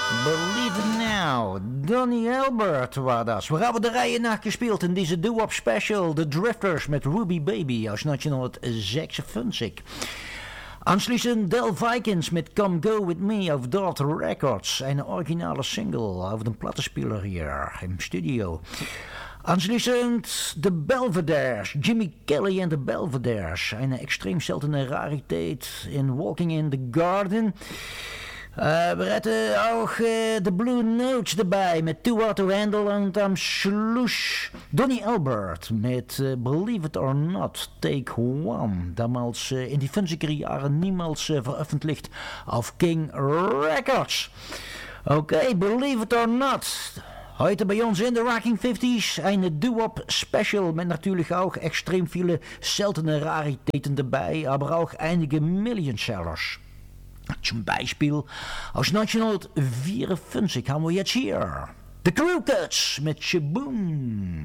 Believe It Now, Donny Albert war das. We hebben de Reihe nachgespeeld in deze doo-wop special, The Drifters met Ruby Baby aus 1956. Anschließend Del Vikings mit Come Go With Me auf Dart Records, eine originale Single auf dem Plattenspieler hier im Studio. Anschließend The Belvederes, Jimmy Kelly and the Belvederes, eine extreem seltene Rarität in Walking in the Garden. Wir hätten auch The Blue Notes dabei mit Too Hard to Handle und am Schluss Donny Albert mit Believe It or Not, Take One. Damals in die 50er Jahren niemals veröffentlicht auf King Records. Okay, Believe It or Not. Heute bei uns in de Rocking 50s eine Doo-Wop Special mit natürlich auch extrem viele seltene Raritäten dabei, aber auch einige Million-Sellers. Zum Beispiel aus 1954 haben wir jetzt hier The Crew Cuts mit Shaboom.